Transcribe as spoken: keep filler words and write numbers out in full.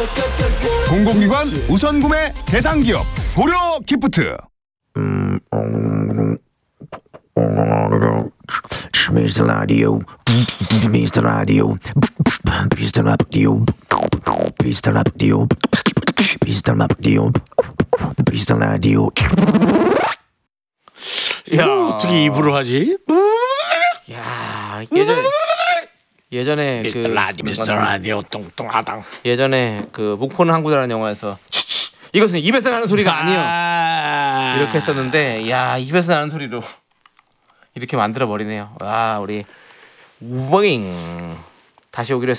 공공기관 우선구매 대상기업 고려 기프트. 음, 미스터 라디오, 미스터 라디오, 미스터 라디오, 미스터 라디오, 미스터 라디오, 미스터 라디오. 야, 어떻게 입으로 하지? 야, 예전에 예전에 미스터 그 라디오, 미스터 라디오, 똥똥하당. 예전에 그 목포는 항구다라는 영화에서 이것은 입에서 나는 소리가 아니요. 아~ 이렇게 했었는데, 야, 입에서 나는 소리로 이렇게 만들어 버리네요. 와, 우리 우버잉 다시 오기로 했습니다.